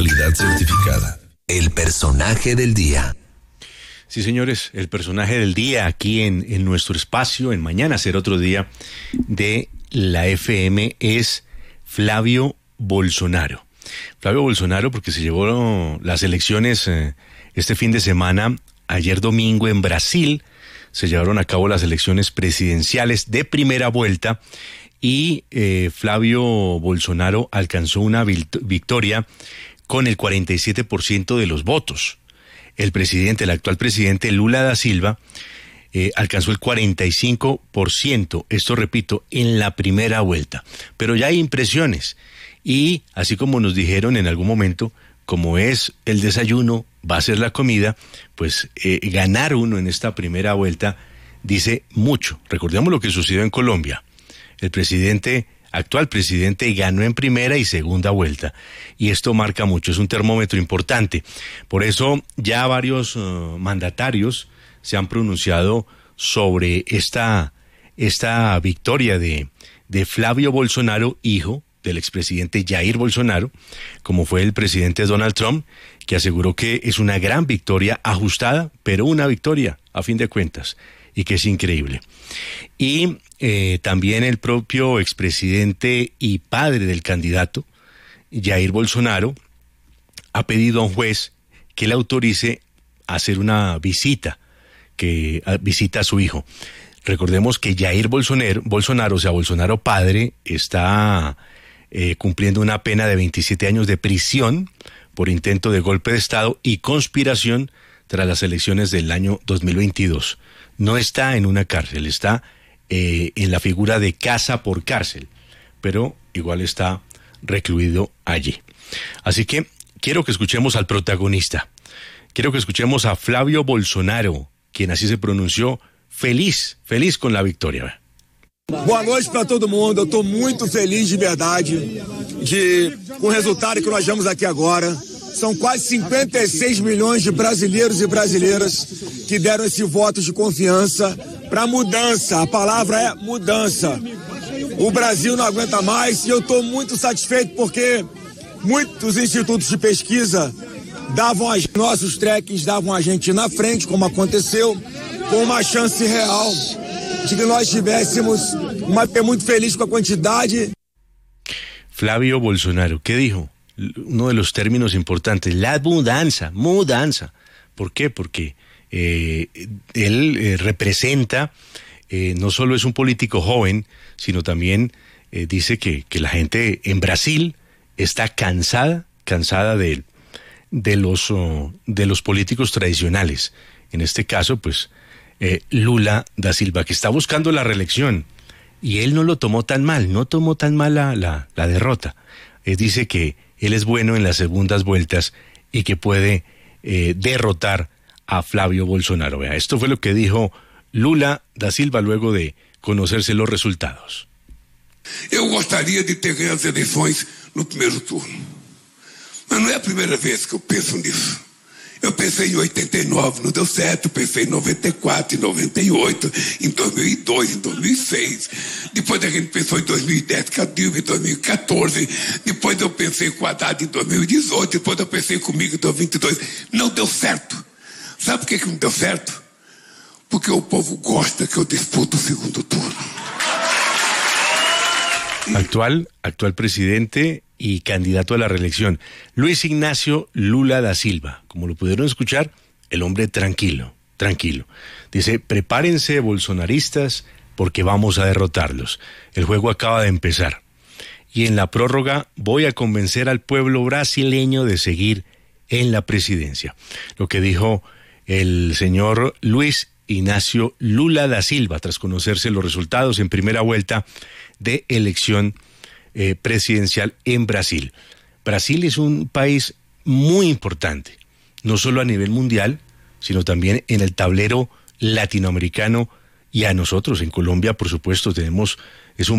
calidad certificada. El personaje del día. Sí, señores, el personaje del día aquí en nuestro espacio, en Mañana Será Otro Día de la FM, es Flavio Bolsonaro. Flavio Bolsonaro, porque se llevó las elecciones este fin de semana, ayer domingo en Brasil, se llevaron a cabo las elecciones presidenciales de primera vuelta y Flavio Bolsonaro alcanzó una victoria con el 47% de los votos. El actual presidente Lula da Silva alcanzó el 45%, esto repito, en la primera vuelta. Pero ya hay impresiones y así como nos dijeron en algún momento, como es el desayuno, va a ser la comida, pues ganar uno en esta primera vuelta dice mucho. Recordemos lo que sucedió en Colombia. El actual presidente ganó en primera y segunda vuelta, y esto marca mucho, es un termómetro importante. Por eso ya varios mandatarios se han pronunciado sobre esta victoria de Flavio Bolsonaro, hijo del expresidente Jair Bolsonaro, como fue el presidente Donald Trump, que aseguró que es una gran victoria ajustada, pero una victoria a fin de cuentas, y que es increíble. Y también el propio expresidente y padre del candidato, Jair Bolsonaro, ha pedido a un juez que le autorice a hacer una visita a su hijo. Recordemos que Jair Bolsonaro, o sea, Bolsonaro padre, está cumpliendo una pena de 27 años de prisión por intento de golpe de Estado y conspiración tras las elecciones del año 2022. No está en una cárcel, está en la figura de casa por cárcel, pero igual está recluido allí. Así que quiero que escuchemos al protagonista, quiero que escuchemos a Flavio Bolsonaro, quien así se pronunció, feliz con la victoria. Boa noite para todo mundo, eu estou muito feliz de verdade com o resultado que nós vemos aqui agora. São quase 56 milhões de brasileiros e brasileiras que deram esse voto de confiança para mudança. A palavra é mudança. O Brasil não aguenta mais e eu estou muito satisfeito porque muitos institutos de pesquisa nossos trackings davam a gente na frente, como aconteceu, com uma chance real de que nós tivéssemos muito feliz com a quantidade. Flavio Bolsonaro, ¿qué dijo? Uno de los términos importantes, la mudanza. ¿Por qué? Porque él representa, no solo es un político joven, sino también dice que la gente en Brasil está cansada de los políticos tradicionales. En este caso, pues, Lula da Silva, que está buscando la reelección, y él no tomó tan mal la derrota. Dice que él es bueno en las segundas vueltas y que puede derrotar a Flavio Bolsonaro. Vea, esto fue lo que dijo Lula da Silva luego de conocerse los resultados. Eu gostaria de ter ganho as eleições no primeiro turno. Mas não é a primeira vez que eu penso nisso. Eu pensei em 89, não deu certo. Pensei em 94, em 98, em 2002, em 2006. Depois a gente pensou em 2010, Cadilho, em 2014. Depois eu pensei com o Haddad em 2018. Depois eu pensei comigo em 2022. Não deu certo. Sabe por que não deu certo? Porque o povo gosta que eu disputo o segundo turno. Actual presidente y candidato a la reelección, Luis Ignacio Lula da Silva. Como lo pudieron escuchar, el hombre tranquilo. Dice, prepárense bolsonaristas porque vamos a derrotarlos. El juego acaba de empezar. Y en la prórroga voy a convencer al pueblo brasileño de seguir en la presidencia. Lo que dijo el señor Luis Ignacio Lula da Silva tras conocerse los resultados en primera vuelta de elección presidencial en Brasil. Brasil es un país muy importante, no solo a nivel mundial, sino también en el tablero latinoamericano, y a nosotros en Colombia, por supuesto, es un